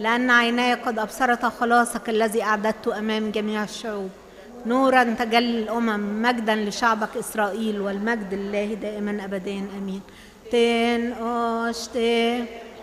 لأن عيناي قد أبصرت خلاصك الذي أعددته أمام جميع الشعوب، نورا تجلي الأمم، مجدا لشعبك إسرائيل، والمجد لله دائما أبدين آمين. تن أشتي